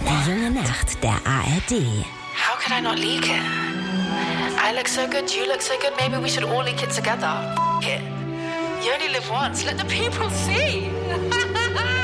Die junge Nacht der ARD. How could I not leak it? I look so good, you look so good, maybe we should all leak it together. F it. You only live once, let the people see.